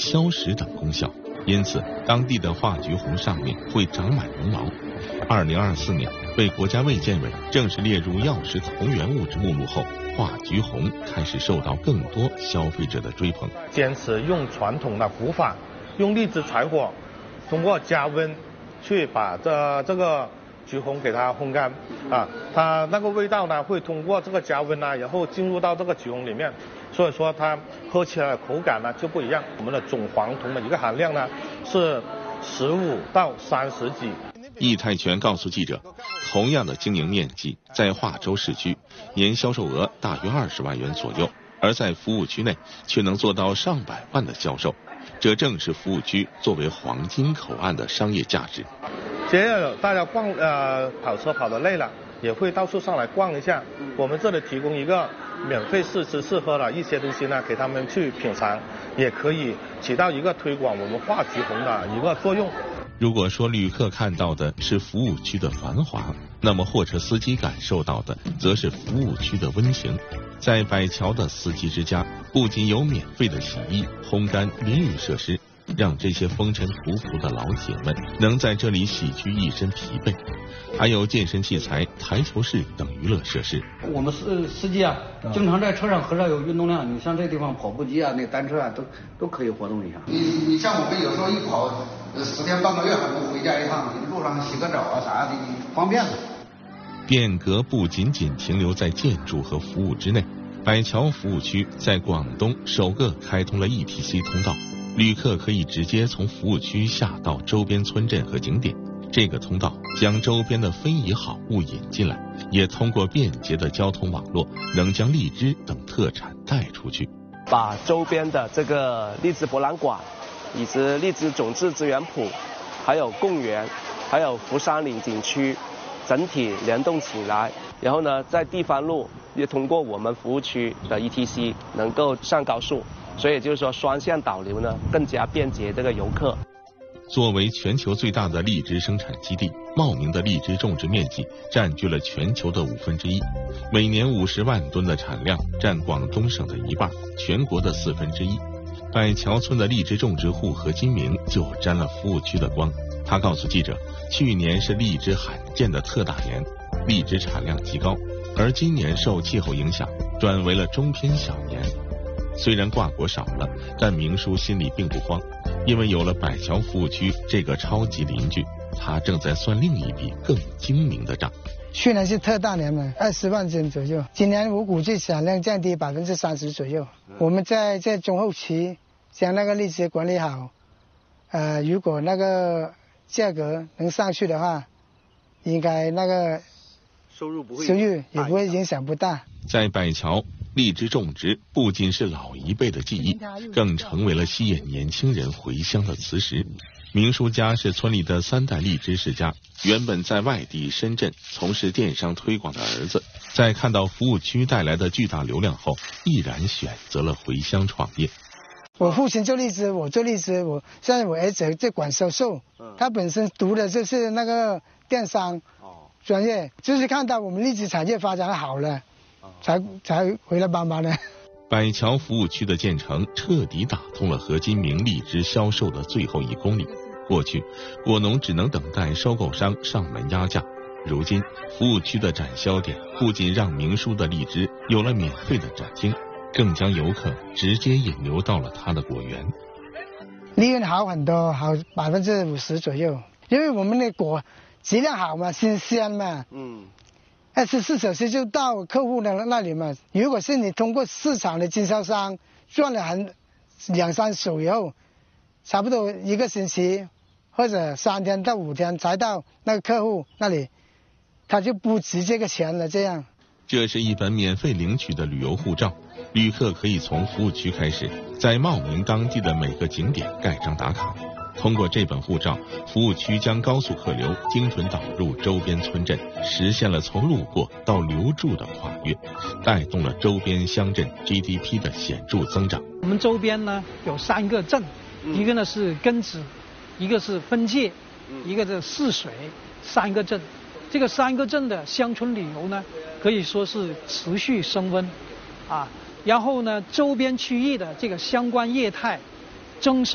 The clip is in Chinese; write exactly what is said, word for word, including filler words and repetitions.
消食等功效，因此当地的化菊红上面会长满绒毛。二零二四年被国家卫健委正式列入药食同源物质目录后，化菊红开始受到更多消费者的追捧。 坚持用传统的古法，用荔枝柴火，通过加温去把这这个菊红给它烘干啊，它那个味道呢会通过这个加温啊，然后进入到这个菊红里面，所以说它喝起来的口感呢就不一样。我们的总黄酮的一个含量呢是十五到三十几。 易泰全告诉记者，同样的经营面积，在化州市区年销售额大约二十万元左右，而在服务区内却能做到上百万的销售，这正是服务区作为黄金口岸的商业价值。 只要大家逛呃跑车跑得累了，也会到处上来逛一下。我们这里提供一个免费试吃试喝的一些东西呢，给他们去品尝，也可以起到一个推广我们化菊红的一个作用。 如果说旅客看到的是服务区的繁华，那么货车司机感受到的则是服务区的温情。在百桥的司机之家，不仅有免费的洗衣、烘干、淋浴设施，让这些风尘仆仆的老铁们能在这里洗去一身疲惫，还有健身器材、台球室等娱乐设施。 我们司司机啊，经常在车上很少有运动量，你像这地方跑步机啊、那单车啊，都都可以活动一下。 你你像我们有时候一跑十天半个月还不回家一趟，你路上洗个澡啊啥的，方便了。 变革不仅仅停留在建筑和服务之内，百桥服务区在广东首个开通了 E T C 通道，旅客可以直接从服务区下到周边村镇和景点。这个通道将周边的非遗好物引进来，也通过便捷的交通网络，能将荔枝等特产带出去。 把周边的这个荔枝博览馆，以及荔枝种质资源圃，还有贡园，还有福山岭景区，整体联动起来。然后呢，在地方路也通过我们服务区的 E T C 能够上高速，所以就是说双向导流呢，更加便捷这个游客。 作为全球最大的荔枝生产基地，茂名的荔枝种植面积占据了全球的五分之一，每年五十万吨的产量，占广东省的一半，全国的四分之一。百桥村的荔枝种植户何金明就沾了服务区的光。他告诉记者，去年是荔枝罕见的特大年，荔枝产量极高，而今年受气候影响，转为了中偏小年。虽然挂果少了，但明叔心里并不慌，因为有了百桥服务区这个超级邻居，他正在算另一笔更精明的账。 去年是特大年嘛，二十万斤左右，今年我估计产量降低百分之三十左右。我们在在中后期将那个荔枝管理好，呃，如果那个价格能上去的话，应该那个收入不会收入也不会影响不大。 在百桥，荔枝种植不仅是老一辈的记忆，更成为了吸引年轻人回乡的磁石。明叔家是村里的三代荔枝世家，原本在外地深圳从事电商推广的儿子，在看到服务区带来的巨大流量后，毅然选择了回乡创业。 我父亲做荔枝，我做荔枝，我现在我儿子在管销售，他本身读的就是那个电商专业，就是看到我们荔枝产业发展好了，才才回来帮忙的。 百桥服务区的建成彻底打通了何金明荔枝销售的最后一公里。过去，果农只能等待收购商上门压价，如今服务区的展销点不仅让明叔的荔枝有了免费的展厅，更将游客直接引流到了他的果园。 利润好很多，好百分之五十左右，因为我们的果质量好嘛，新鲜嘛，嗯，二十四小时就到客户的那里嘛。如果是你通过市场的经销商赚了很两三手以后，差不多一个星期或者三天到五天才到那个客户那里，他就不值这个钱了。这样， 这是一本免费领取的旅游护照，旅客可以从服务区开始，在茂名当地的每个景点盖章打卡。通过这本护照，服务区将高速客流精准导入周边村镇，实现了从路过到留住的跨越，带动了周边乡镇 G D P 的显著增长。 我们周边呢有三个镇，一个呢是根子，一个是分界，一个是泗水，三个镇。这个三个镇的乡村旅游呢，可以说是持续升温，啊，然后呢，周边区域的这个相关业态增收。